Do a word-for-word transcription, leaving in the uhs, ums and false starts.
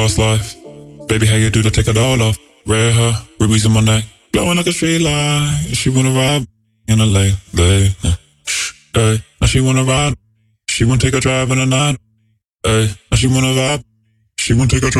Lost life. Baby, how you do to take it all off? Red hair, rubies in my neck, blowing like a street light. She wanna ride in a late, late. Hey, now she wanna ride. She wanna take a drive in the night. Hey, now she wanna vibe. She wanna take a drive.